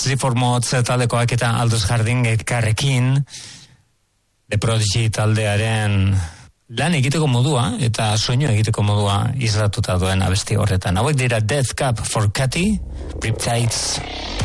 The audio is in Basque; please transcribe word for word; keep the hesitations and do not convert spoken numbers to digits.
three four Mods taldekoak eta Aldous Harding elkarrekin The Prodigy taldearen lan egiteko modua eta soinu egiteko modua islatuta duen abesti horretan. Hauek dira Death Cab for Cutie, Riptides.